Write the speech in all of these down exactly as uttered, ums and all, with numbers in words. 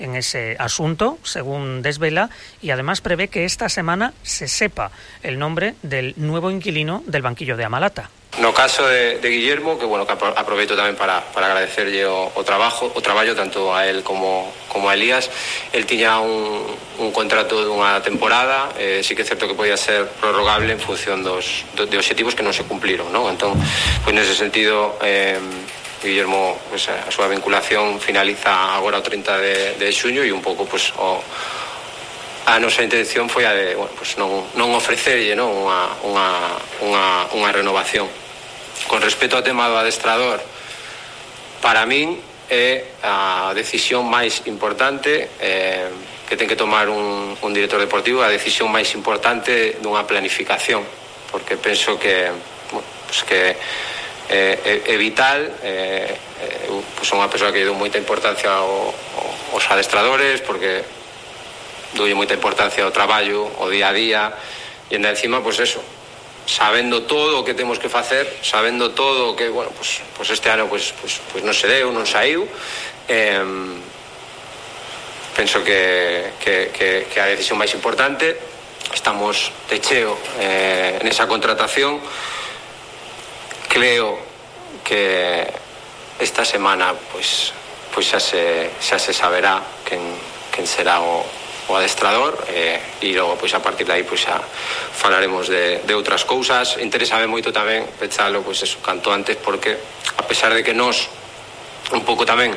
en ese asunto, según desvela, y además prevé que esta semana se sepa el nombre del nuevo inquilino del banquillo de Amalata. No caso de, de Guillermo, que bueno, que aproveito tamén para, para agradecerlle o, o trabajo, o traballo tanto a él como, como a Elías. El tiña un, un contrato dunha temporada, eh, sí que é certo que podía ser prorrogable en función dos, de obxectivos que non se cumpliron, non? Entón, pois nese sentido, eh, Guillermo, pues, a súa vinculación finaliza agora o trinta de, de xuño e un pouco, pues, o a nosa intención foi a de, bueno, pues non, non ofrecerlle, non, unha, unha, unha, unha renovación. Con respecto ao tema do adestrador, para min é a decisión máis importante eh, que ten que tomar un, un director deportivo, a decisión máis importante dunha planificación, porque penso que, bueno, pues que eh, é, é vital, eh, eh, pues son unha persoa que lle dou moita importancia ao, aos adestradores, porque doulle moita importancia ao traballo, ao día a día, e ainda encima, pois pues eso, sabendo todo o que temos que facer, sabendo todo o que, bueno, pues, pues este ano pues, pues, pues non se deu, non saiu, eh, penso que, que, que, que a decisión máis importante, estamos de cheo eh, nesa contratación. Creo que esta semana pues, pues xa, se, xa se saberá quen, quen será o o adestrador, eh, e logo pois a partir de aí pois xa falaremos de, de outras cousas. Interésame moito tamén pechalo pois eso canto antes, porque a pesar de que nós un pouco tamén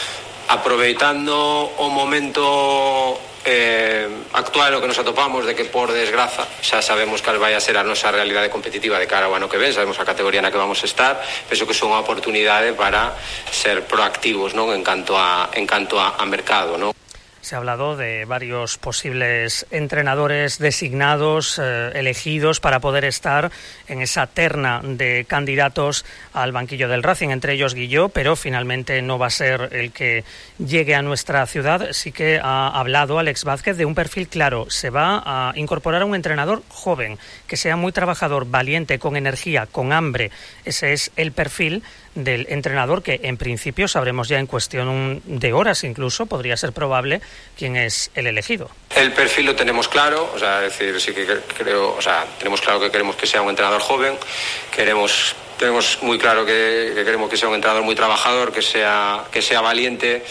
aproveitando o momento eh, actual no que nos atopamos, de que por desgraza xa sabemos cal vai a ser a nosa realidade competitiva de cara ao ano que ven, sabemos a categoría na que vamos a estar, penso que son unha oportunidade para ser proactivos, non, en canto a en canto a, a mercado, non? Se ha hablado de varios posibles entrenadores designados, eh, elegidos para poder estar en esa terna de candidatos al banquillo del Racing, entre ellos Guilló, pero finalmente no va a ser el que llegue a nuestra ciudad. Sí que ha hablado Alex Vázquez de un perfil claro. Se va a incorporar a un entrenador joven, que sea muy trabajador, valiente, con energía, con hambre. Ese es el perfil del entrenador que en principio sabremos ya en cuestión de horas, incluso podría ser probable quién es el elegido. El perfil lo tenemos claro, o sea, es decir, sí que creo, o sea, tenemos claro que queremos que sea un entrenador joven, queremos tenemos muy claro que, que queremos que sea un entrenador muy trabajador, que sea que sea valiente,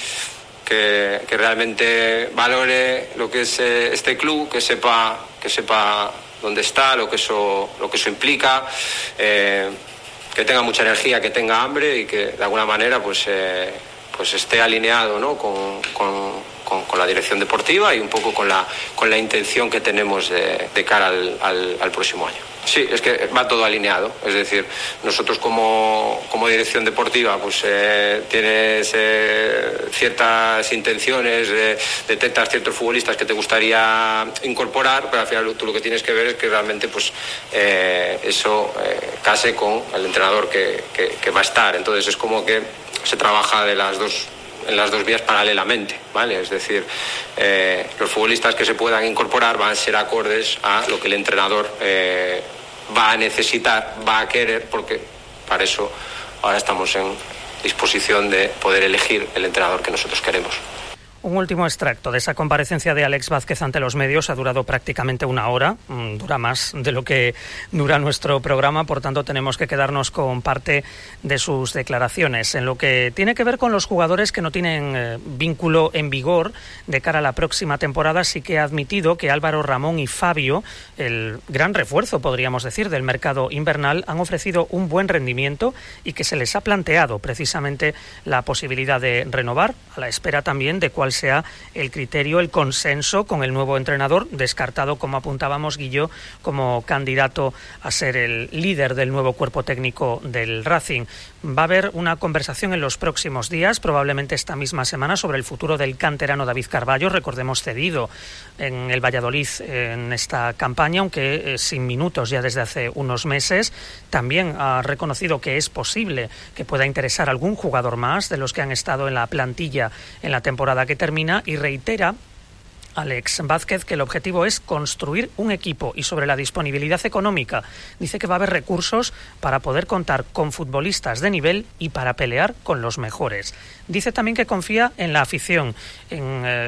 que, que realmente valore lo que es este club, que sepa que sepa dónde está, lo que eso lo que eso implica. Eh, que tenga mucha energía, que tenga hambre y que de alguna manera pues, eh, pues esté alineado, ¿no? con, con, con, con la dirección deportiva y un poco con la, con la intención que tenemos de, de cara al, al, al próximo año. Sí, es que va todo alineado, es decir, nosotros como, como dirección deportiva pues eh, tienes eh, ciertas intenciones, eh, detectas ciertos futbolistas que te gustaría incorporar, pero al final tú lo que tienes que ver es que realmente pues eh, eso eh, case con el entrenador que, que, que va a estar. Entonces es como que se trabaja de las dos en las dos vías paralelamente, ¿vale? Es decir, eh, los futbolistas que se puedan incorporar van a ser acordes a lo que el entrenador eh, va a necesitar, va a querer, porque para eso ahora estamos en disposición de poder elegir el entrenador que nosotros queremos. Un último extracto de esa comparecencia de Alex Vázquez ante los medios. Ha durado prácticamente una hora, dura más de lo que dura nuestro programa, por tanto tenemos que quedarnos con parte de sus declaraciones. En lo que tiene que ver con los jugadores que no tienen eh, vínculo en vigor de cara a la próxima temporada, sí que ha admitido que Álvaro, Ramón y Fabio, el gran refuerzo, podríamos decir, del mercado invernal, han ofrecido un buen rendimiento y que se les ha planteado precisamente la posibilidad de renovar, a la espera también de cuál sea el criterio, el consenso con el nuevo entrenador, descartado, como apuntábamos, Guilló como candidato a ser el líder del nuevo cuerpo técnico del Racing. Va a haber una conversación en los próximos días, probablemente esta misma semana, sobre el futuro del canterano David Carballo, recordemos cedido en el Valladolid en esta campaña, aunque eh, sin minutos ya desde hace unos meses. También ha reconocido que es posible que pueda interesar algún jugador más de los que han estado en la plantilla en la temporada que termina, y reitera Alex Vázquez que el objetivo es construir un equipo, y sobre la disponibilidad económica dice que va a haber recursos para poder contar con futbolistas de nivel y para pelear con los mejores. Dice también que confía en la afición, en eh,